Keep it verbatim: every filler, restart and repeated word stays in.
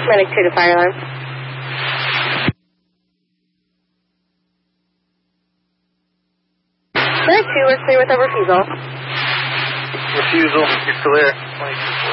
Medic two to fire alarm. Medic two, we're clear with a refusal. Refusal, you're still there.